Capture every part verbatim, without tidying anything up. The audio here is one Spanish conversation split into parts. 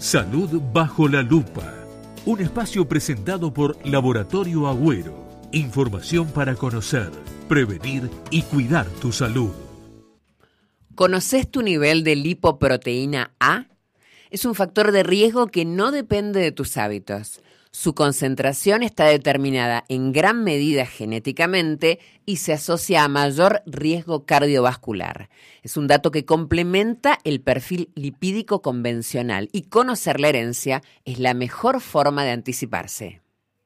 Salud bajo la lupa. Un espacio presentado por Laboratorio Agüero. Información para conocer, prevenir y cuidar tu salud. ¿Conoces tu nivel de lipoproteína A? Es un factor de riesgo que no depende de tus hábitos. Su concentración está determinada en gran medida genéticamente y se asocia a mayor riesgo cardiovascular. Es un dato que complementa el perfil lipídico convencional y conocer la herencia es la mejor forma de anticiparse.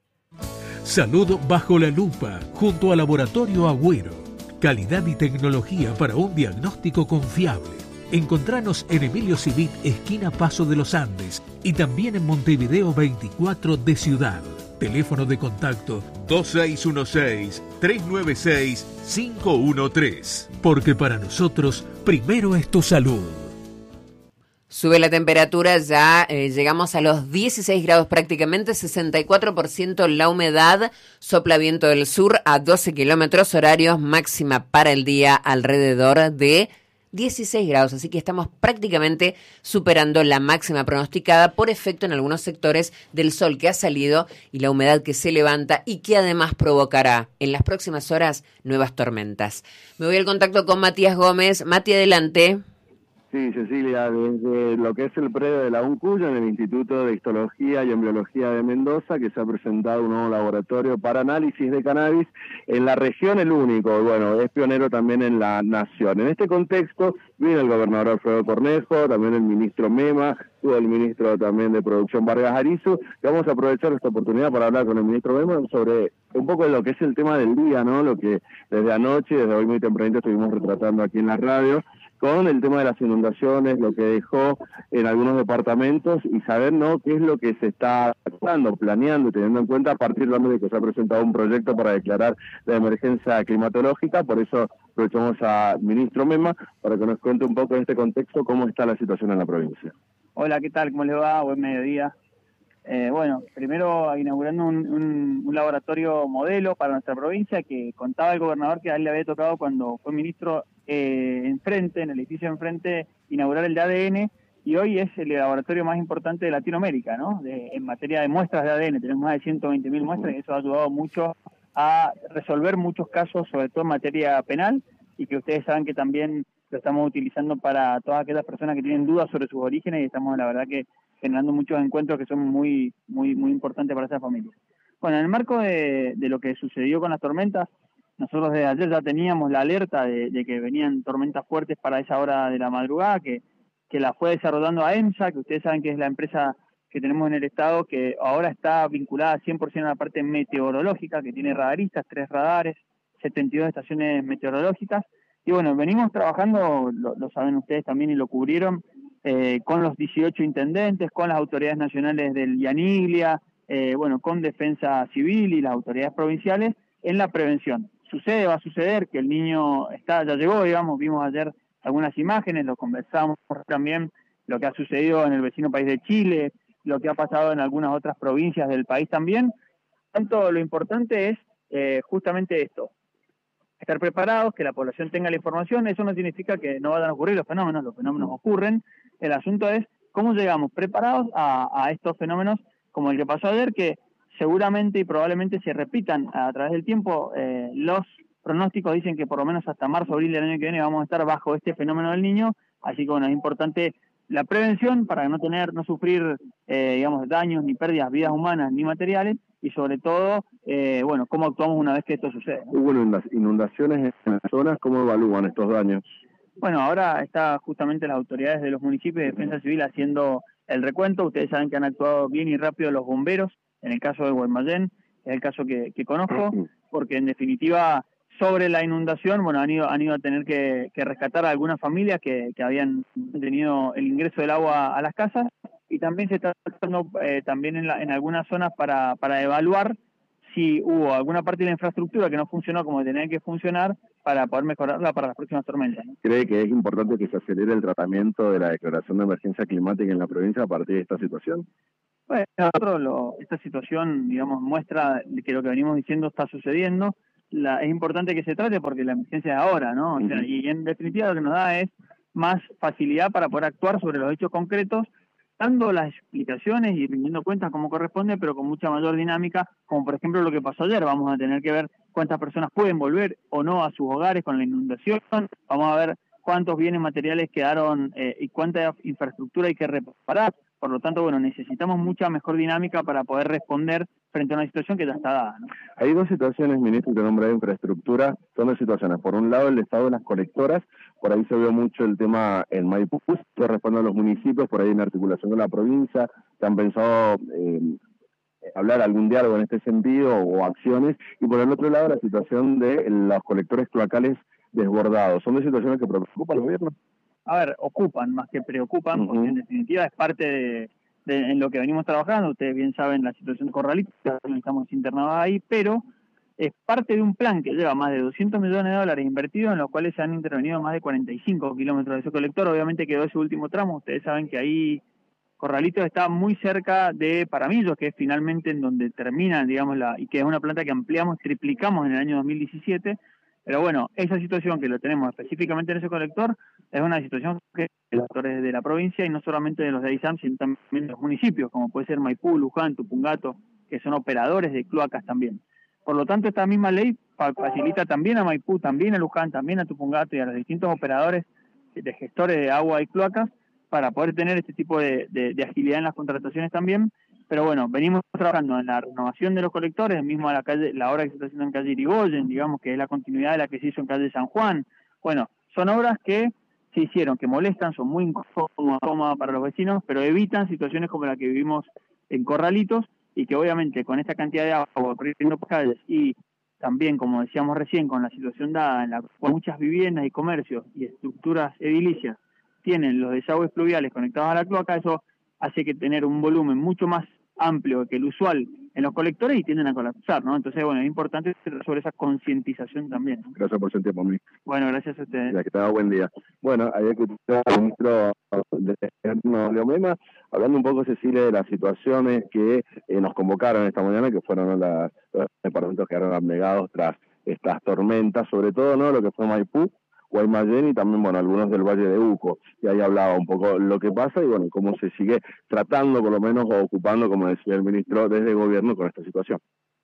Salud bajo la lupa, junto a Laboratorio Agüero. Calidad y tecnología para un diagnóstico confiable. Encontranos en Emilio Civit, esquina Paso de los Andes, y también en Montevideo veinticuatro de Ciudad. Teléfono de contacto dos seis uno seis, tres nueve seis, cinco uno tres. Porque para nosotros, primero es tu salud. Sube la temperatura, ya eh, llegamos a los dieciséis grados prácticamente, sesenta y cuatro por ciento la humedad, sopla viento del sur a doce kilómetros horarios, máxima para el día alrededor de dieciséis grados, así que estamos prácticamente superando la máxima pronosticada por efecto en algunos sectores del sol que ha salido y la humedad que se levanta y que además provocará en las próximas horas nuevas tormentas. Me voy al contacto con Matías Gómez. Mati, adelante. Sí, Cecilia, desde lo que es el predio de la UNCUYO, en el Instituto de Histología y Embriología de Mendoza, que se ha presentado un nuevo laboratorio para análisis de cannabis en la región, el único, bueno, es pionero también en la nación. En este contexto, viene el gobernador Alfredo Cornejo, también el ministro Mema, el ministro también de Producción Vargas Arizu, y vamos a aprovechar esta oportunidad para hablar con el ministro Mema sobre un poco de lo que es el tema del día, ¿no? Lo que desde anoche, desde hoy muy tempranito estuvimos retratando aquí en la radio, con el tema de las inundaciones, lo que dejó en algunos departamentos y saber, ¿no?, qué es lo que se está actuando, planeando y teniendo en cuenta a partir de que se ha presentado un proyecto para declarar la emergencia climatológica. Por eso aprovechamos al ministro Mema para que nos cuente un poco en este contexto cómo está la situación en la provincia. Hola, ¿qué tal? ¿Cómo les va? Buen mediodía. Eh, bueno, primero inaugurando un, un, un laboratorio modelo para nuestra provincia que contaba el gobernador que a él le había tocado cuando fue ministro eh, enfrente, en el edificio enfrente, inaugurar el de A D N, y hoy es el laboratorio más importante de Latinoamérica, ¿no? De, en materia de muestras de A D N, tenemos más de ciento veinte mil muestras y eso ha ayudado mucho a resolver muchos casos, sobre todo en materia penal, y que ustedes saben que también lo estamos utilizando para todas aquellas personas que tienen dudas sobre sus orígenes y estamos, la verdad, que generando muchos encuentros que son muy muy muy importantes para esas familias. Bueno, en el marco de, de lo que sucedió con las tormentas, nosotros desde ayer ya teníamos la alerta de, de que venían tormentas fuertes para esa hora de la madrugada, que, que la fue desarrollando a EMSA, que ustedes saben que es la empresa que tenemos en el estado, que ahora está vinculada cien por ciento a la parte meteorológica, que tiene radaristas, tres radares, setenta y dos estaciones meteorológicas, y bueno, venimos trabajando, lo, lo saben ustedes también y lo cubrieron, Eh, con los dieciocho intendentes, con las autoridades nacionales del Yaniglia, eh, bueno, con Defensa Civil y las autoridades provinciales en la prevención. Sucede, va a suceder que el niño está, ya llegó, digamos, vimos ayer algunas imágenes, lo conversamos también, lo que ha sucedido en el vecino país de Chile, lo que ha pasado en algunas otras provincias del país también. Tanto lo importante es eh, justamente esto, estar preparados, que la población tenga la información. Eso no significa que no vayan a ocurrir los fenómenos, los fenómenos ocurren. El asunto es cómo llegamos preparados a, a estos fenómenos como el que pasó ayer, que seguramente y probablemente se repitan a través del tiempo. Eh, los pronósticos dicen que por lo menos hasta marzo, abril del año que viene vamos a estar bajo este fenómeno del Niño, así que bueno, es importante la prevención para no tener, no sufrir, eh, digamos, daños ni pérdidas, vidas humanas ni materiales, y sobre todo, eh, bueno, cómo actuamos una vez que esto sucede, ¿no? Hubo inundaciones en las zonas, ¿cómo evalúan estos daños? Bueno, ahora está justamente las autoridades de los municipios de Defensa Civil haciendo el recuento. Ustedes saben que han actuado bien y rápido los bomberos, en el caso de Guaymallén, es el caso que, que conozco, porque en definitiva, sobre la inundación, bueno, han ido, han ido a tener que, que rescatar a algunas familias que, que habían tenido el ingreso del agua a las casas, y también se está tratando eh, también en, la, en algunas zonas para, para evaluar si hubo alguna parte de la infraestructura que no funcionó como tenía que funcionar para poder mejorarla para las próximas tormentas, ¿no? ¿Cree que es importante que se acelere el tratamiento de la declaración de emergencia climática en la provincia a partir de esta situación? Bueno, nosotros lo, esta situación, digamos, muestra que lo que venimos diciendo está sucediendo. La, es importante que se trate porque la emergencia es ahora, ¿no? O sea, y en definitiva lo que nos da es más facilidad para poder actuar sobre los hechos concretos dando las explicaciones y rindiendo cuentas como corresponde, pero con mucha mayor dinámica, como por ejemplo lo que pasó ayer. Vamos a tener que ver cuántas personas pueden volver o no a sus hogares con la inundación, vamos a ver cuántos bienes materiales quedaron eh, y cuánta infraestructura hay que reparar. Por lo tanto, bueno, necesitamos mucha mejor dinámica para poder responder frente a una situación que ya está dada, ¿no? Hay dos situaciones, ministro, que nombra de infraestructura, son dos situaciones. Por un lado, el estado de las colectoras, por ahí se vio mucho el tema en Maipú, que responde a los municipios, por ahí en articulación con la provincia, que han pensado eh, hablar algún diálogo en este sentido o acciones, y por el otro lado, la situación de los colectores cloacales desbordados. ¿Son dos situaciones que preocupan al gobierno? A ver, ocupan más que preocupan, uh-huh. porque en definitiva es parte de, de en lo que venimos trabajando. Ustedes bien saben la situación de Corralito, estamos internados ahí, pero es parte de un plan que lleva más de doscientos millones de dólares invertidos, en los cuales se han intervenido más de cuarenta y cinco kilómetros de ese colector. Obviamente quedó ese último tramo. Ustedes saben que ahí Corralito está muy cerca de Paramillos, que es finalmente en donde termina, digamos, la y que es una planta que ampliamos, triplicamos en el año dos mil diecisiete. Pero bueno, esa situación que lo tenemos específicamente en ese colector es una situación que los actores de la provincia, y no solamente de los de AISAM, sino también de los municipios, como puede ser Maipú, Luján, Tupungato, que son operadores de cloacas también. Por lo tanto, esta misma ley facilita también a Maipú, también a Luján, también a Tupungato y a los distintos operadores de gestores de agua y cloacas para poder tener este tipo de, de, de agilidad en las contrataciones también. Pero bueno, venimos trabajando en la renovación de los colectores, mismo a la calle, la obra que se está haciendo en calle Irigoyen, digamos que es la continuidad de la que se hizo en calle San Juan. Bueno, son obras que se hicieron, que molestan, son muy incómodas para los vecinos, pero evitan situaciones como la que vivimos en Corralitos, y que obviamente con esta cantidad de agua corriendo por calles, y también, como decíamos recién, con la situación dada en la cual muchas viviendas y comercios y estructuras edilicias tienen los desagües pluviales conectados a la cloaca, eso hace que tener un volumen mucho más amplio que el usual en los colectores y tienden a colapsar, ¿no? Entonces, bueno, es importante sobre esa concientización también, ¿no? Gracias por su tiempo, mi. Bueno, gracias a ustedes. Ya que tenga buen día. Bueno, ayer que usted, ministro de Omema, hablando un poco, Cecilia, de las situaciones que eh, nos convocaron esta mañana, que fueron las, los departamentos que quedaron abnegados tras estas tormentas, sobre todo, ¿no?, lo que fue Maipú, Guaymallén y también, bueno, algunos del Valle de Uco, y ahí hablaba un poco lo que pasa y, bueno, cómo se sigue tratando, por lo menos, o ocupando, como decía el ministro, desde el gobierno con esta situación.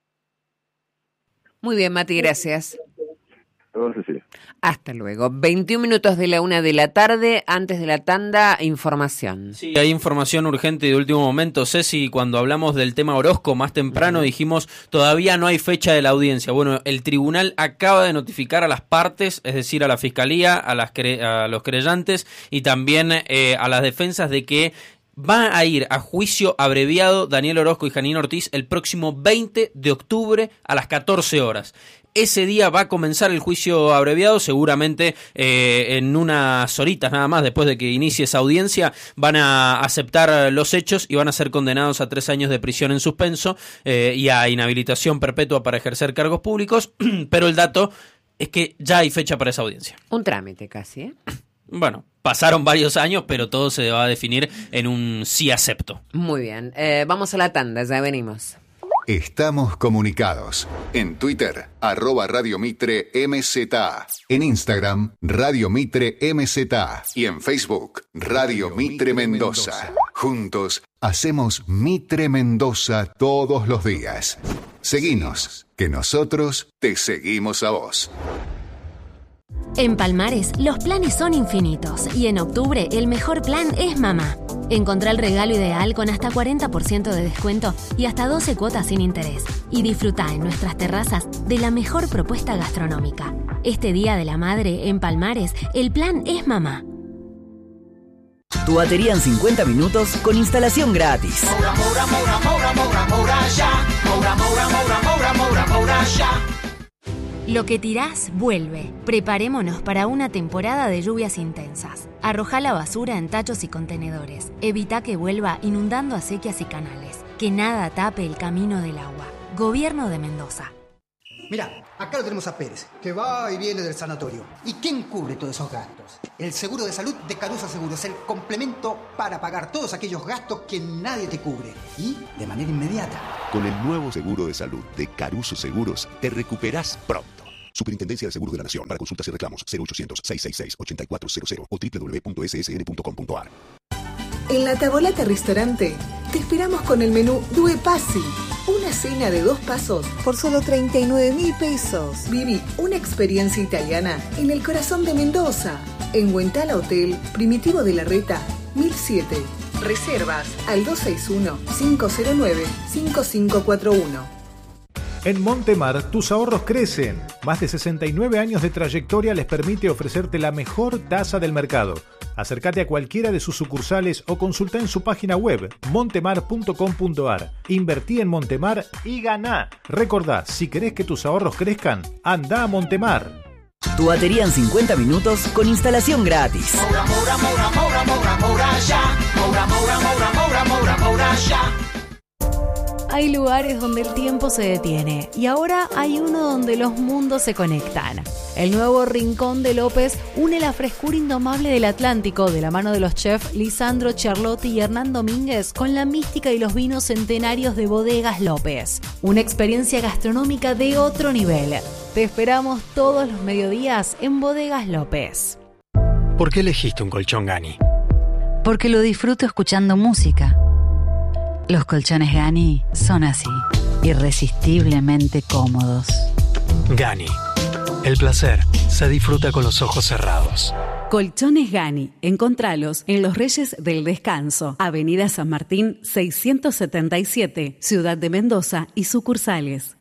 Muy bien, Mati, gracias. Luego, Cecilia. Hasta luego. veintiún minutos de la una de la tarde, antes de la tanda, información. Sí, hay información urgente de último momento. Ceci, cuando hablamos del tema Orozco más temprano, dijimos todavía no hay fecha de la audiencia. Bueno, el tribunal acaba de notificar a las partes, es decir, a la fiscalía, a, las cre- a los creyentes y también eh, a las defensas, de que va a ir a juicio abreviado Daniel Orozco y Janine Ortiz el próximo veinte de octubre a las catorce horas. Ese día va a comenzar el juicio abreviado, seguramente eh, en unas horitas nada más después de que inicie esa audiencia van a aceptar los hechos y van a ser condenados a tres años de prisión en suspenso eh, y a inhabilitación perpetua para ejercer cargos públicos, pero el dato es que ya hay fecha para esa audiencia. Un trámite casi, ¿eh? Bueno, pasaron varios años, pero todo se va a definir en un sí acepto. Muy bien, eh, vamos a la tanda, ya venimos. Estamos comunicados. En Twitter, arroba Radio Mitre M Z A. En Instagram, Radio Mitre M Z A. Y en Facebook, Radio Mitre Mendoza. Juntos, hacemos Mitre Mendoza todos los días. Seguinos, que nosotros te seguimos a vos. En Palmares, los planes son infinitos y en octubre el mejor plan es mamá. Encontrá el regalo ideal con hasta cuarenta por ciento de descuento y hasta doce cuotas sin interés. Y disfrutá en nuestras terrazas de la mejor propuesta gastronómica. Este Día de la Madre en Palmares, el plan es mamá. Tu batería en cincuenta minutos con instalación gratis. Moura, moura, moura, moura, moura, moura, ya. Moura, moura, moura, moura, moura, moura, ya. Lo que tirás, vuelve. Preparémonos para una temporada de lluvias intensas. Arrojá la basura en tachos y contenedores. Evita que vuelva inundando acequias y canales. Que nada tape el camino del agua. Gobierno de Mendoza. Mirá, acá lo tenemos a Pérez, que va y viene del sanatorio. ¿Y quién cubre todos esos gastos? El seguro de salud de Caruso Seguros, el complemento para pagar todos aquellos gastos que nadie te cubre. Y de manera inmediata. Con el nuevo seguro de salud de Caruso Seguros, te recuperás pronto. Superintendencia de Seguros de la Nación. Para consultas y reclamos, cero ochocientos, seiscientos sesenta y seis, ochenta y cuatro cero cero o doble u doble u doble u punto s s n punto com punto a r. En la Tavolata Restaurante te esperamos con el menú Due Passi, una cena de dos pasos por solo treinta y nueve mil pesos. Viví una experiencia italiana en el corazón de Mendoza, en Huentala Hotel Primitivo de la Reta, mil siete. Reservas al dos seis uno, cinco cero nueve, cinco cinco cuatro uno. En Montemar, tus ahorros crecen. Más de sesenta y nueve años de trayectoria les permite ofrecerte la mejor tasa del mercado. Acércate a cualquiera de sus sucursales o consulta en su página web montemar punto com punto ar. Invertí en Montemar y ganá. Recordá, si querés que tus ahorros crezcan, anda a Montemar. Tu batería en cincuenta minutos con instalación gratis. Moura, Moura, Moura, Moura, Moura, Moura, ya. Moura, Moura, Moura, Moura, Moura, Moura, ya. Hay lugares donde el tiempo se detiene y ahora hay uno donde los mundos se conectan. El nuevo Rincón de López une la frescura indomable del Atlántico de la mano de los chefs Lisandro Charlotti y Hernán Domínguez con la mística y los vinos centenarios de Bodegas López. Una experiencia gastronómica de otro nivel. Te esperamos todos los mediodías en Bodegas López. ¿Por qué elegiste un colchón Gani? Porque lo disfruto escuchando música. Los colchones Gani son así, irresistiblemente cómodos. Gani. El placer se disfruta con los ojos cerrados. Colchones Gani. Encontralos en Los Reyes del Descanso, Avenida San Martín seiscientos setenta y siete, Ciudad de Mendoza y sucursales.